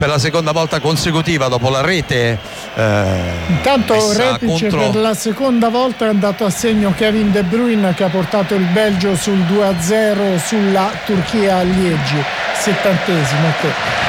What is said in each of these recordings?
per la seconda volta consecutiva dopo la rete. Intanto replice per la seconda volta è andato a segno Kevin De Bruyne, che ha portato il Belgio sul 2-0 sulla Turchia a Liegi, 70esimo.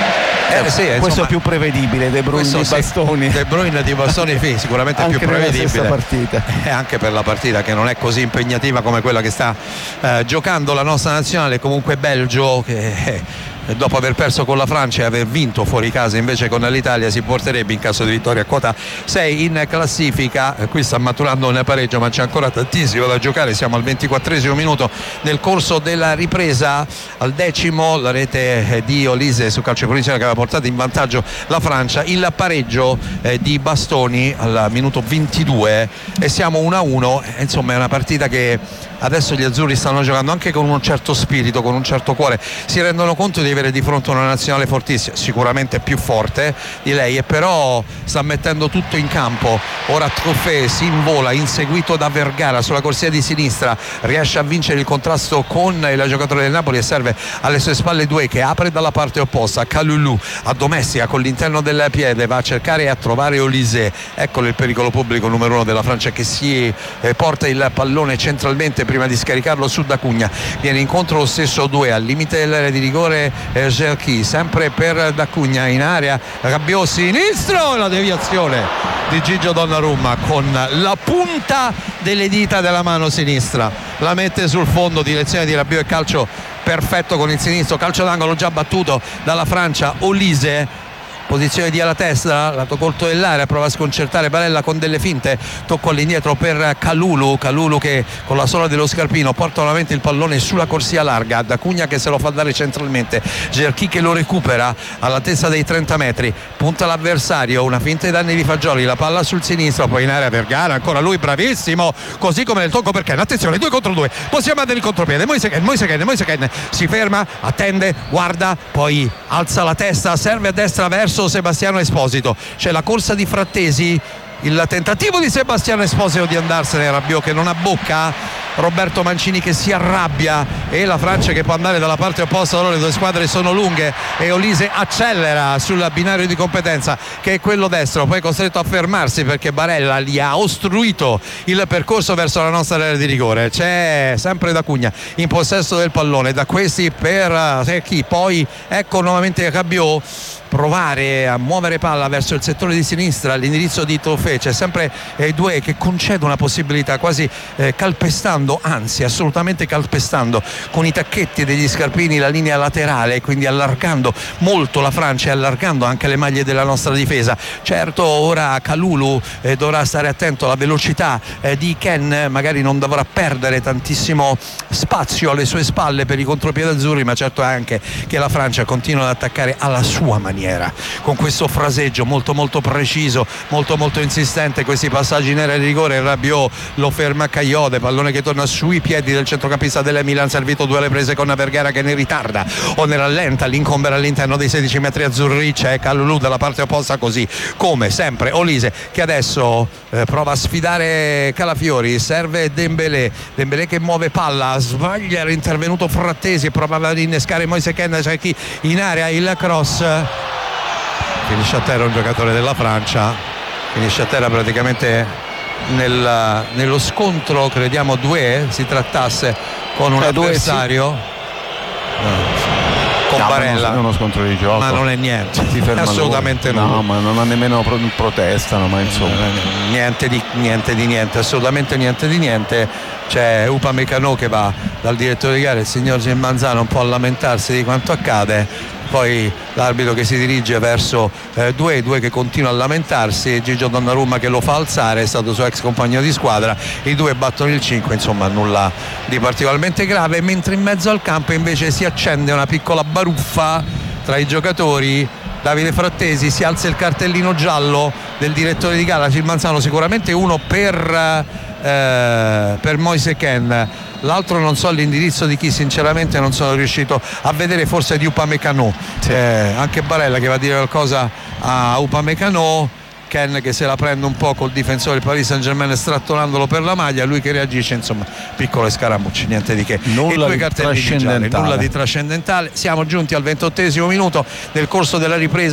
Sì, questo è più prevedibile, De Bruyne di bastoni. De Bruyne di bastoni sicuramente anche più prevedibile partita. Anche per la partita che non è così impegnativa come quella che sta giocando la nostra nazionale. Comunque Belgio che dopo aver perso con la Francia e aver vinto fuori casa invece con l'Italia si porterebbe in caso di vittoria a quota 6 in classifica. Qui sta maturando un pareggio, ma c'è ancora tantissimo da giocare. Siamo al 24esimo minuto nel corso della ripresa. Al 10° la rete di Olise su calcio di punizione che aveva portato in vantaggio la Francia. Il pareggio di Bastoni al minuto 22 e siamo 1-1. Insomma è una partita che adesso gli azzurri stanno giocando anche con un certo spirito, con un certo cuore. Si rendono conto di avere di fronte una nazionale fortissima, sicuramente più forte di lei, e però sta mettendo tutto in campo. Ora Trofé si invola, inseguito da Vergara sulla corsia di sinistra, riesce a vincere il contrasto con il giocatore del Napoli e serve alle sue spalle Doué, che apre dalla parte opposta. Kalulu addomestica con l'interno del piede, va a cercare e a trovare Olise. Eccolo il pericolo pubblico numero 1 della Francia, che si porta il pallone centralmente prima di scaricarlo su Dacugna. Viene incontro lo stesso Doué al limite dell'area di rigore. Gerchi sempre per Dacugna in area, Rabiot sinistro, la deviazione di Gigio Donnarumma con la punta delle dita della mano sinistra, la mette sul fondo, direzione di Rabiot e calcio perfetto con il sinistro. Calcio d'angolo già battuto dalla Francia. Olise, posizione di alla testa, lato corto dell'area, prova a sconcertare Barella con delle finte, tocco all'indietro per Kalulu che con la sola dello scarpino porta nuovamente il pallone sulla corsia larga. Dacugna che se lo fa dare centralmente, Gerchi che lo recupera all'altezza dei 30 metri, punta l'avversario, una finta ai danni di Fagioli, la palla sul sinistro, poi in area Vergara, ancora lui bravissimo, così come nel tocco per Ken. Attenzione, 2 contro 2, possiamo andare il contropiede. Moise Kean si ferma, attende, guarda, poi alza la testa, serve a destra verso Sebastiano Esposito. C'è la corsa di Frattesi, il tentativo di Sebastiano Esposito di andarsene, Rabiot che non abbocca, Roberto Mancini che si arrabbia e la Francia che può andare dalla parte opposta. Allora le due squadre sono lunghe e Olise accelera sul binario di competenza che è quello destro, poi è costretto a fermarsi perché Barella gli ha ostruito il percorso verso la nostra area di rigore. C'è sempre Dacugna in possesso del pallone, da questi per chi poi ecco nuovamente Rabiot provare a muovere palla verso il settore di sinistra all'indirizzo di Trofé. C'è sempre Doué che concede una possibilità, quasi calpestando, anzi assolutamente calpestando con i tacchetti degli scarpini la linea laterale, quindi allargando molto la Francia e allargando anche le maglie della nostra difesa. Certo ora Kalulu dovrà stare attento alla velocità di Ken, magari non dovrà perdere tantissimo spazio alle sue spalle per i contropiedi azzurri, ma certo è anche che la Francia continua ad attaccare alla sua maniera, con questo fraseggio molto molto preciso, molto molto insistente, questi passaggi in area di rigore. Rabiot lo ferma Cagliode, pallone che torna sui piedi del centrocampista del Milan, servito 2 alle prese con Vergara che ne ritarda o ne rallenta l'incombere all'interno dei 16 metri azzurri. C'è Kalulu dalla parte opposta, così come sempre Olise che adesso prova a sfidare Calafiori, serve Dembélé che muove palla, sbaglia, era intervenuto Frattesi e provava ad innescare Moise Kean. C'è chi in area, il cross finisce a terra un giocatore della Francia, finisce a terra praticamente nello scontro, crediamo Doué si trattasse con un avversario con Barella. Non è uno scontro di gioco, ma non è niente, assolutamente no, ma non ha nemmeno protestano, ma insomma niente di niente, assolutamente niente di niente. C'è Upamecano che va dal direttore di gara, il signor Gil Manzano, un po' a lamentarsi di quanto accade, poi l'arbitro che si dirige verso Doué che continua a lamentarsi, Gigio Donnarumma che lo fa alzare, è stato suo ex compagno di squadra, i due battono il 5, insomma nulla di particolarmente grave, mentre in mezzo al campo invece si accende una piccola baruffa tra i giocatori. Davide Frattesi, si alza il cartellino giallo del direttore di gara Gil Manzano, sicuramente uno per Moise Kean, l'altro non so l'indirizzo di chi, sinceramente non sono riuscito a vedere, forse di Upamecano. Anche Barella che va a dire qualcosa a Upamecano, Ken che se la prende un po' col difensore del Paris Saint-Germain strattonandolo per la maglia, lui che reagisce, insomma piccole scaramucce, niente di che. Nulla di nulla di trascendentale. Siamo giunti al 28esimo minuto. Nel corso della ripresa